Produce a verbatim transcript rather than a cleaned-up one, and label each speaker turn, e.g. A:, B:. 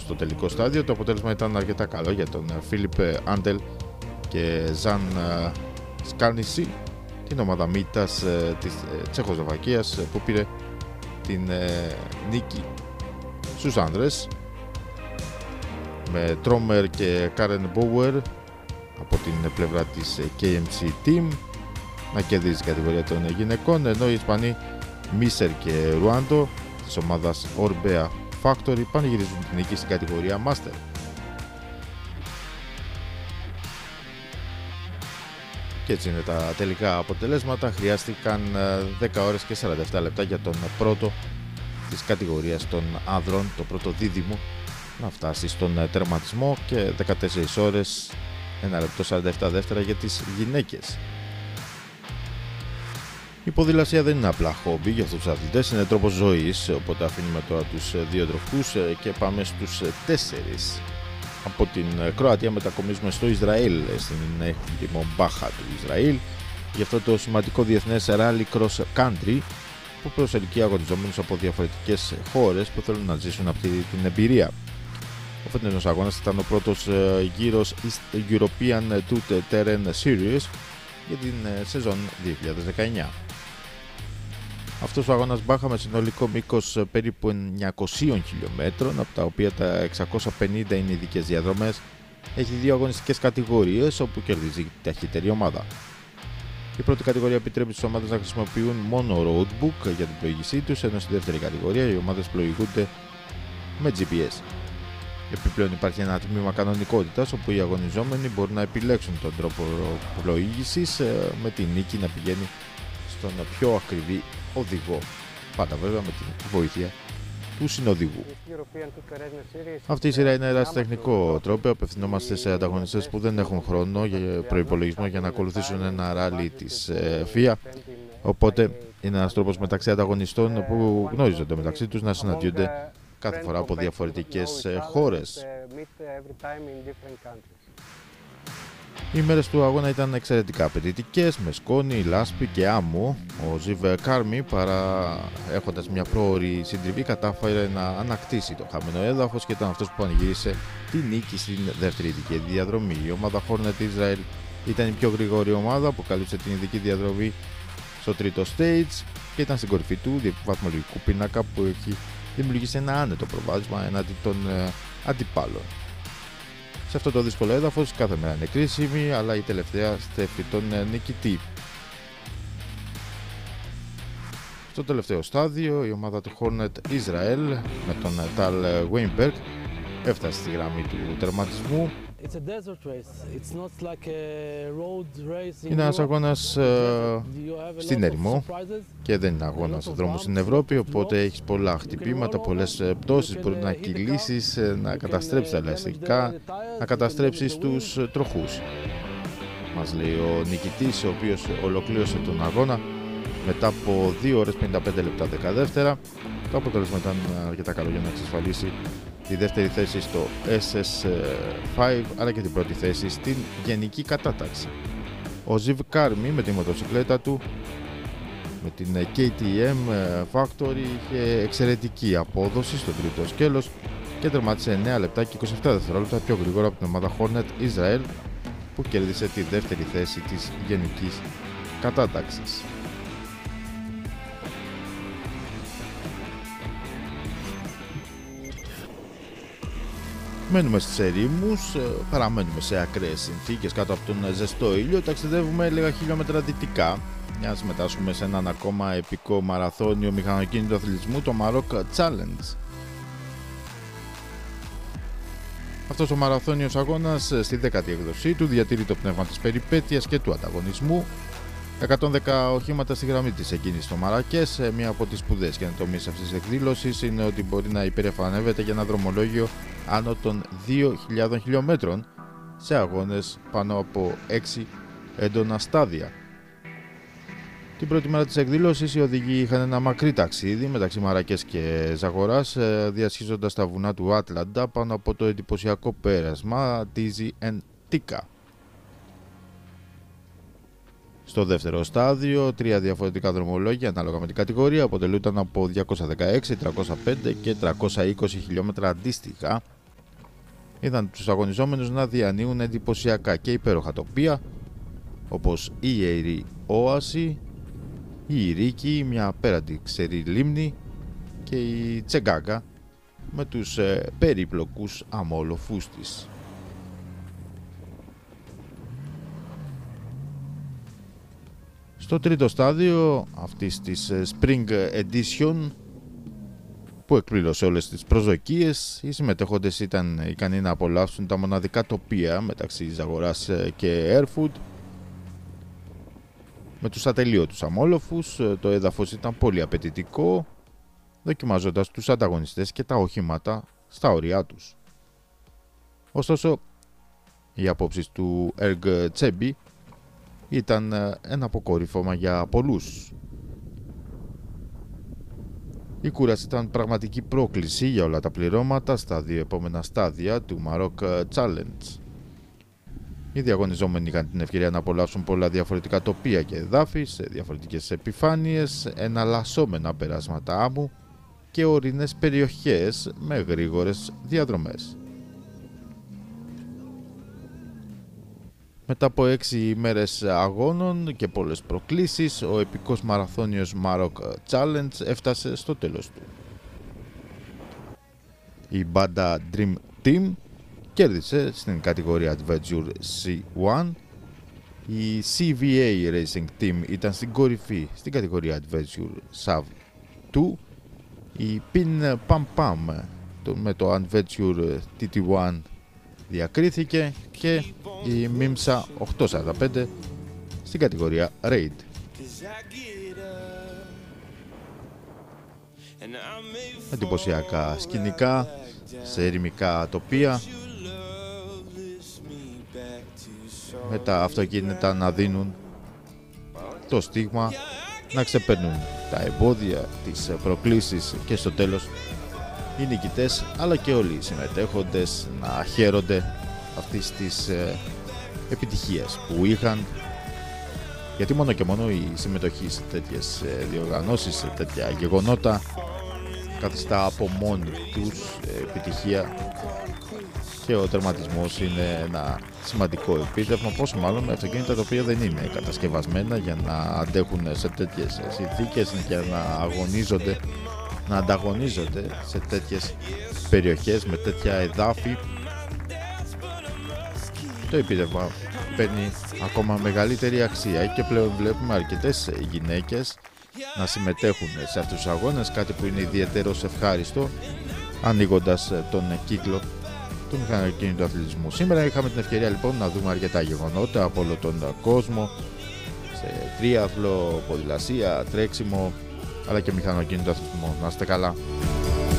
A: στο τελικό στάδιο. Το αποτέλεσμα ήταν αρκετά καλό για τον Φίλιπ Άντελ και Ζαν Σκάρνισι, την ομάδα μήτας της Τσεχοσλοβακίας που πήρε την νίκη στους άνδρες, με Τρόμερ και Κάρεν Μπόουερ από την πλευρά της κέι εμ σι Team να κερδίζει την κατηγορία των γυναικών, ενώ οι Ισπανοί Μίσερ και Ρουάντο της ομάδας Orbea Factory πανηγυρίζουν την νίκη στην κατηγορία Master. Και έτσι είναι τα τελικά αποτελέσματα. Χρειάστηκαν δέκα ώρες και σαράντα επτά λεπτά για τον πρώτο της κατηγορίας των άνδρων, το πρώτο δίδυμο, να φτάσει στον τερματισμό, και δεκατέσσερις ώρες ένα λεπτό σαράντα επτά δεύτερα για τις γυναίκες. Η ποδηλασία δεν είναι απλά χόμπι για αυτούς τους αθλητές, είναι τρόπος ζωής, οπότε αφήνουμε τώρα τους δύο τροχούς και πάμε στους τέσσερις. Από την Κροατία μετακομίζουμε στο Ισραήλ, στην Μομπάχα του Ισραήλ, για αυτό το σημαντικό διεθνές Rally Cross Country που προσελκύει αγωνιζόμενους από διαφορετικές χώρες που θέλουν να ζήσουν αυτή την εμπειρία. Ο φετινός αγώνας ήταν ο πρώτος γύρος East European Tout Terrain Series για την σεζόν δύο χιλιάδες δεκαεννιά. Αυτός ο αγώνας μπάχα με συνολικό μήκος περίπου εννιακόσια χιλιόμετρων, από τα οποία τα εξακόσια πενήντα είναι ειδικές διαδρομές, έχει δύο αγωνιστικές κατηγορίες όπου κερδίζει η ταχύτερη ομάδα. Η πρώτη κατηγορία επιτρέπει στις ομάδες να χρησιμοποιούν μόνο roadbook για την πλοήγησή τους, ενώ στη δεύτερη κατηγορία οι ομάδες πλοηγούνται με τζι πι ες. Επιπλέον υπάρχει ένα τμήμα κανονικότητας όπου οι αγωνιζόμενοι μπορούν να επιλέξουν τον τρόπο πλοήγησης, με τη νίκη να πηγαίνει στον πιο ακριβή οδηγό, πάντα βέβαια με την βοήθεια του συνοδηγού. Αυτή η σειρά είναι ερασιτεχνικό τρόπο. Απευθυνόμαστε σε ανταγωνιστές που δεν έχουν χρόνο για προϋπολογισμό για να ακολουθήσουν ένα ράλι της εφ άι έι, οπότε είναι ένας τρόπος μεταξύ ανταγωνιστών που γνωρίζονται μεταξύ τους να συναντιούνται κάθε φορά από διαφορετικές χώρες. Οι μέρες του αγώνα ήταν εξαιρετικά απαιτητικές, με σκόνη, λάσπη και άμμο. Ο Ζιβ Κάρμι, παρά έχοντας μια πρόωρη συντριβή, κατάφερε να ανακτήσει το χαμένο έδαφος και ήταν αυτός που πανηγύρισε τη νίκη στην δεύτερη ειδική διαδρομή. Η ομάδα Hornet Israel ήταν η πιο γρήγορη ομάδα που καλύψε την ειδική διαδρομή στο τρίτο stage και ήταν στην κορυφή του βαθμολογικού πίνακα που έχει δημιουργήσει ένα άνετο προβάδισμα εναντί των ε, αντιπάλων. Σε αυτό το δύσκολο έδαφος κάθε μέρα είναι κρίσιμη, αλλά η τελευταία στέφει τον νικητή. Στο τελευταίο στάδιο η ομάδα του Hornet Israel με τον Ταλ Weinberg έφτασε στη γραμμή του τερματισμού. Είναι ένας αγώνας uh, στην έρημο και δεν είναι αγώνας στον δρόμο στην Ευρώπη, οπότε έχεις πολλά χτυπήματα, πολλές πτώσεις, μπορεί να κυλήσεις, να καταστρέψεις τα ελαστικά, να καταστρέψεις τους τροχούς. Μας λέει ο νικητής, ο οποίος ολοκλήρωσε τον αγώνα μετά από δύο ώρες πενήντα πέντε λεπτά δέκα δεύτερα. Το αποτέλεσμα ήταν αρκετά καλό για να εξασφαλίσει τη δεύτερη θέση στο ες ες πέντε, αλλά και την πρώτη θέση στην γενική κατάταξη. Ο Ζιβ Κάρμι με τη μοτοσυκλέτα του, με την κέι τι εμ Factory, είχε εξαιρετική απόδοση στο τρίτο σκέλος και τερμάτισε εννέα λεπτά και είκοσι επτά δευτερόλεπτα πιο γρήγορα από την ομάδα Hornet Israel, που κέρδισε τη δεύτερη θέση της γενικής κατάταξης. Μένουμε στις ερήμους, παραμένουμε σε ακραίες συνθήκες κάτω από τον ζεστό ήλιο, ταξιδεύουμε λίγα χιλιόμετρα δυτικά για να συμμετάσχουμε σε έναν ακόμα επικό μαραθώνιο μηχανοκίνητου αθλητισμού, το Maroc Challenge. Αυτός ο μαραθώνιος αγώνας στη δέκατη έκδοσή του διατηρεί το πνεύμα της περιπέτειας και του ανταγωνισμού. εκατόν δέκα οχήματα στη γραμμή της εκκίνησης στο Μαρακές. Μία από τις σπουδαίες καινοτομίες αυτής της εκδήλωσης είναι ότι μπορεί να υπερεφανεύεται για ένα δρομολόγιο άνω των δύο χιλιάδων χιλιόμετρων σε αγώνες πάνω από έξι έντονα στάδια. Την πρώτη μέρα της εκδήλωσης οι οδηγοί είχαν ένα μακρύ ταξίδι μεταξύ Μαρακές και Ζαγοράς, διασχίζοντας τα βουνά του Άτλαντα πάνω από το εντυπωσιακό πέρασμα Τίζι εν Τίκα. Στο δεύτερο στάδιο, τρία διαφορετικά δρομολόγια ανάλογα με την κατηγορία αποτελούνταν από διακόσια δεκαέξι, τριακόσια πέντε και τριακόσια είκοσι χιλιόμετρα αντίστοιχα, είδαν τους αγωνιζόμενους να διανύουν εντυπωσιακά και υπέροχα τοπία, όπως η ιερή Όαση, η Ιρίκη, μια απέραντη ξερή λίμνη, και η Τσεγκάγκα με τους ε, περίπλοκους αμόλοφους της. Στο τρίτο στάδιο αυτής της Spring Edition, που εκπλήρωσε όλες τις προσδοκίες, οι συμμετέχοντες ήταν ικανοί να απολαύσουν τα μοναδικά τοπία μεταξύ Ζαγοράς και Erfurt. Με τους ατελείωτους αμόλοφους, το έδαφος ήταν πολύ απαιτητικό, δοκιμάζοντας τους ανταγωνιστές και τα οχήματα στα όρια τους. Ωστόσο, οι απόψεις του Erg Τσέμπι ήταν ένα αποκορύφωμα για πολλούς. Η κούραση ήταν πραγματική πρόκληση για όλα τα πληρώματα στα δύο επόμενα στάδια του Maroc Challenge. Οι διαγωνιζόμενοι είχαν την ευκαιρία να απολαύσουν πολλά διαφορετικά τοπία και εδάφη σε διαφορετικές επιφάνειες, εναλλασσόμενα περάσματα άμμου και ορεινές περιοχές με γρήγορες διαδρομές. Μετά από έξι ημέρες αγώνων και πολλές προκλήσεις, ο επικός μαραθώνιος Maroc Challenge έφτασε στο τέλος του. Η μπάντα Dream Team κέρδισε στην κατηγορία Adventure σι ένα, η σι βι έι Racing Team ήταν στην κορυφή στην κατηγορία Adventure σι έι βι δύο, η Pin Pam Pam με το Adventure τι τι ένα διακρίθηκε και η Mimsa οκτακόσια σαράντα πέντε στην κατηγορία Raid. Εντυπωσιακά σκηνικά σε ερημικά τοπία, με τα αυτοκίνητα να δίνουν το στίγμα, να ξεπερνούν τα εμπόδια, τις προκλήσεις και στο τέλος οι νικητές αλλά και όλοι οι συμμετέχοντες να χαίρονται αυτής της ε, επιτυχίας που είχαν, γιατί μόνο και μόνο η συμμετοχή σε τέτοιες ε, διοργανώσεις, σε τέτοια γεγονότα καθιστά από μόνη τους ε, επιτυχία, και ο τερματισμός είναι ένα σημαντικό επίτευγμα, πόσο μάλλον με αυτοκίνητα τα οποία δεν είναι κατασκευασμένα για να αντέχουν σε τέτοιες συνθήκες και να αγωνίζονται, να ανταγωνίζονται σε τέτοιες περιοχές με τέτοια εδάφη. Το επίτευγμα παίρνει ακόμα μεγαλύτερη αξία και πλέον βλέπουμε αρκετές γυναίκες να συμμετέχουν σε αυτούς τους αγώνες, κάτι που είναι ιδιαίτερος ευχάριστο, ανοίγοντας τον κύκλο του μηχανοκίνητου αθλητισμού. Σήμερα είχαμε την ευκαιρία λοιπόν να δούμε αρκετά γεγονότα από όλο τον κόσμο, σε τρίαθλο, ποδηλασία, τρέξιμο, αλλά και μηχανοκίνητο αθλητισμό. Να είστε καλά.